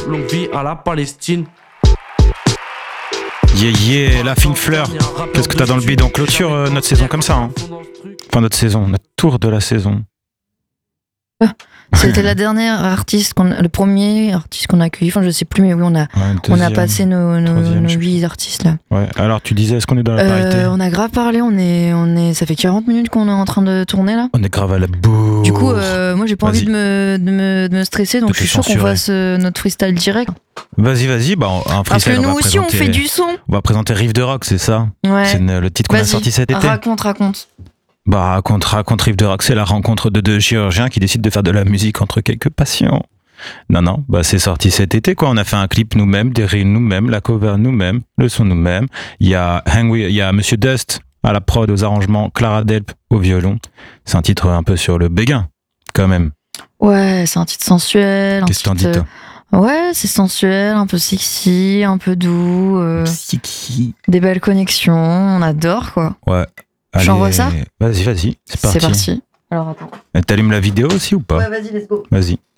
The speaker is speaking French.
longue vie à la Palestine. Yeah, la fine fleur. Qu'est-ce que t'as dans le bide? On clôture notre saison comme ça. Hein. Enfin, notre saison, notre tour de la saison. C'était la dernière artiste, le premier artiste qu'on a accueilli. Enfin, je sais plus, mais oui, on a passé nos 8 artistes là. Ouais. Alors, tu disais, est-ce qu'on est dans la parité? On a grave parlé. Ça fait 40 minutes qu'on est en train de tourner là. On est grave à la bourre. Du coup, moi, j'ai pas envie de me stresser, donc je suis sûr qu'on fasse notre freestyle direct. Vas-y, bah un freestyle. Parce que nous aussi, on fait du son. On va présenter Riff de Rock, c'est ça? Ouais. C'est le titre qu'on a sorti cet été. Raconte. Bah, raconte Riff de Rock, c'est la rencontre de deux chirurgiens qui décident de faire de la musique entre quelques patients. Non, bah c'est sorti cet été, quoi. On a fait un clip nous-mêmes, des reels nous-mêmes, la cover nous-mêmes, le son nous-mêmes. Il y a Monsieur Dust à la prod, aux arrangements, Clara Delp au violon. C'est un titre un peu sur le béguin, quand même. Ouais, c'est un titre sensuel. Qu'est-ce que t'en dis, toi? Ouais, c'est sensuel, un peu sexy, un peu doux. Sexy. Des belles connexions, on adore, quoi. Ouais. J'envoie ça? Vas-y, c'est parti. C'est parti. Alors attends. T'allumes la vidéo aussi ou pas? Ouais, vas-y, let's go. Vas-y.